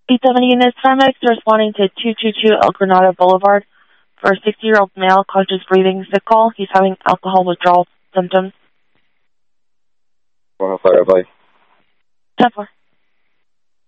870 units, paramedics are responding to 222 El Granada Boulevard for a 60-year-old male, conscious breathing, sick call. He's having alcohol withdrawal symptoms. 105, bye. 10-4.